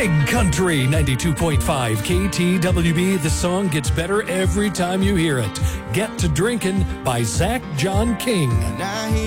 Big Country 92.5 KTWB. The song gets better every time you hear it. Get to Drinkin' by Zach John King.